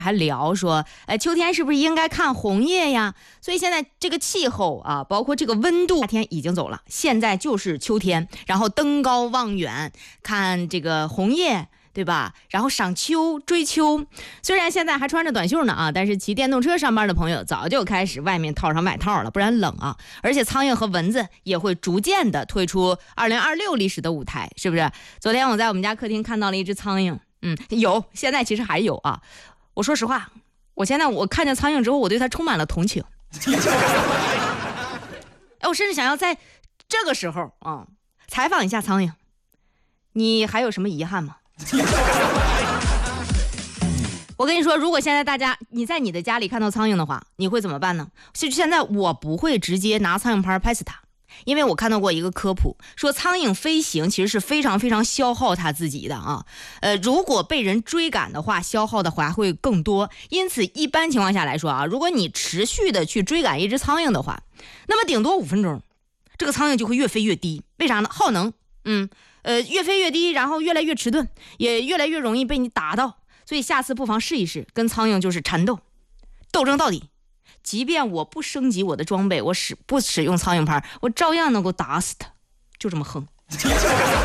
还聊说，秋天是不是应该看红叶呀？所以现在这个气候啊，包括这个温度，夏天已经走了，现在就是秋天。然后登高望远，看这个红叶，对吧？然后赏秋、追秋。虽然现在还穿着短袖呢啊，但是骑电动车上班的朋友早就开始外面套上外套了，不然冷啊。而且苍蝇和蚊子也会逐渐的退出2026历史的舞台，是不是？昨天我在我们家客厅看到了一只苍蝇，现在其实还有啊。我说实话，我看见苍蝇之后，我对它充满了同情。我甚至想要在这个时候采访一下苍蝇，你还有什么遗憾吗？我跟你说，如果现在你在你的家里看到苍蝇的话，你会怎么办呢？现在我不会直接拿苍蝇拍拍死它。因为我看到过一个科普，说苍蝇飞行其实是非常非常消耗它自己的啊。如果被人追赶的话，消耗的话会更多。因此，一般情况下来说啊，如果你持续的去追赶一只苍蝇的话，那么顶多5分钟，这个苍蝇就会越飞越低。为啥呢？耗能，越飞越低，然后越来越迟钝，也越来越容易被你打到。所以下次不妨试一试，跟苍蝇就是缠斗，斗争到底。即便我不升级我的装备，我不使用苍蝇拍，我照样能够打死它，就这么横。